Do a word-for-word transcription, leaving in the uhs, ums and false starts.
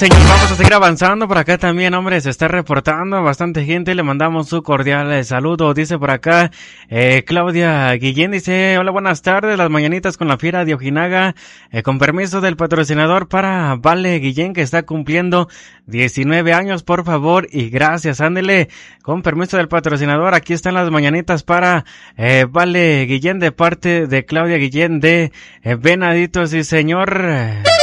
Señor, vamos a seguir avanzando. Por acá también, hombre, se está reportando bastante gente. Le mandamos su cordial saludo. Dice por acá, eh, Claudia Guillén, dice, hola, buenas tardes. Las mañanitas con la fiera de Ojinaga. Eh, con permiso del patrocinador para Vale Guillén, que está cumpliendo diecinueve años, por favor. Y gracias, ándele. Con permiso del patrocinador, aquí están las mañanitas para eh, Vale Guillén, de parte de Claudia Guillén de eh, Venaditos. Y señor...